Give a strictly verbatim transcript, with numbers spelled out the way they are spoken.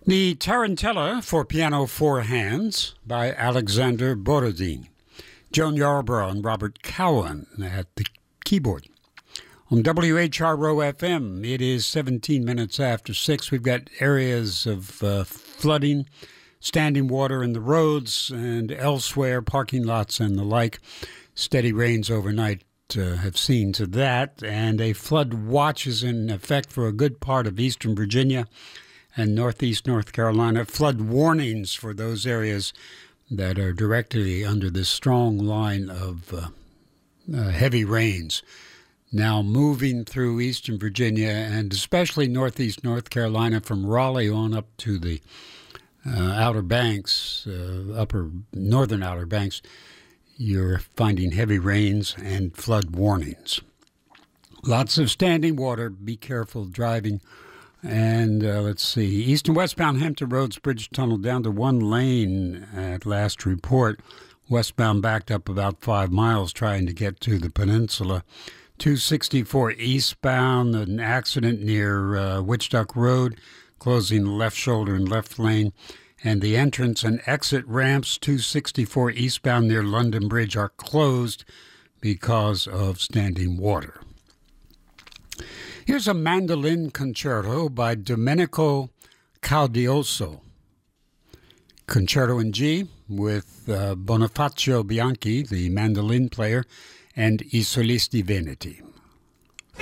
The Tarantella for Piano Four Hands by Alexander Borodin. Joan Yarborough and Robert Cowan at the keyboard. On W H R O F M, it is seventeen minutes after six. We've got areas of uh, flooding, standing water in the roads and elsewhere, parking lots and the like. Steady rains overnight uh, have seen to that, and a flood watch is in effect for a good part of eastern Virginia and northeast North Carolina. Flood warnings for those areas that are directly under this strong line of uh, uh, heavy rains. Now moving through eastern Virginia and especially northeast North Carolina from Raleigh on up to the uh, Outer Banks, uh, upper northern Outer Banks, you're finding heavy rains and flood warnings. Lots of standing water. Be careful driving. And uh, let's see, east and westbound Hampton Roads Bridge Tunnel down to one lane at last report. Westbound backed up about five miles trying to get to the peninsula. two sixty-four eastbound, an accident near uh, Witch Duck Road, closing the left shoulder and left lane. And the entrance and exit ramps, two sixty-four eastbound near London Bridge, are closed because of standing water. Here's a mandolin concerto by Domenico Caudioso. Concerto in G with uh, Bonifacio Bianchi, the mandolin player, and I Solisti Veneti.